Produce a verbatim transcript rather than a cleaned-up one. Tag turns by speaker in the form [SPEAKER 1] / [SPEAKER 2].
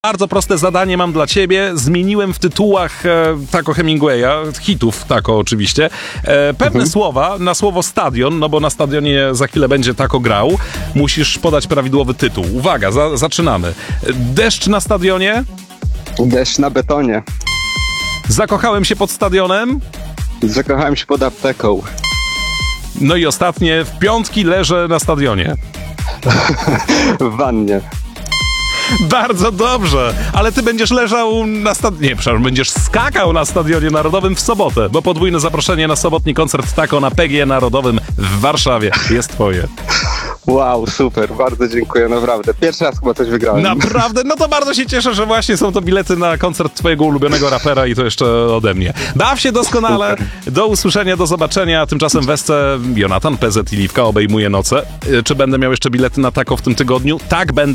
[SPEAKER 1] Bardzo proste zadanie mam dla ciebie. Zmieniłem w tytułach e, Taco Hemingwaya, hitów Taco oczywiście, e, pewne
[SPEAKER 2] Mhm.
[SPEAKER 1] słowa na słowo stadion, no bo na stadionie za chwilę będzie Taco grał. Musisz podać prawidłowy tytuł. Uwaga, za, zaczynamy. Deszcz na stadionie.
[SPEAKER 2] Deszcz na betonie.
[SPEAKER 1] Zakochałem się pod stadionem.
[SPEAKER 2] Zakochałem się pod apteką.
[SPEAKER 1] No i ostatnie, w piątki leżę na stadionie.
[SPEAKER 2] W wannie.
[SPEAKER 1] Bardzo dobrze, ale ty będziesz leżał na stadionie, nie, przepraszam, będziesz skakał na Stadionie Narodowym w sobotę, bo podwójne zaproszenie na sobotni koncert Taco na P G E Narodowym w Warszawie jest twoje.
[SPEAKER 2] Wow, super, bardzo dziękuję, naprawdę. Pierwszy raz chyba coś wygrałem.
[SPEAKER 1] Naprawdę? No to bardzo się cieszę, że właśnie są to bilety na koncert twojego ulubionego rapera i to jeszcze ode mnie. Baw się doskonale, do usłyszenia, do zobaczenia, tymczasem Wesce Jonatan, P Z i Liwka obejmuje noce. Czy będę miał jeszcze bilety na Taco w tym tygodniu? Tak, będę.